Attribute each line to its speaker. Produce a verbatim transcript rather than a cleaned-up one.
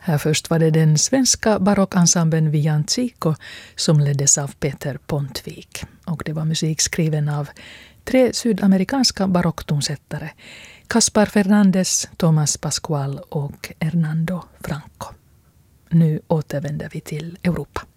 Speaker 1: Här först var det den svenska barockensemblen Villancico som leddes av Peter Pontvik. Och det var musik skriven av tre sydamerikanska barocktonsättare, Caspar Fernandez, Thomas Pascual och Hernando Franco. Nu återvänder vi till Europa.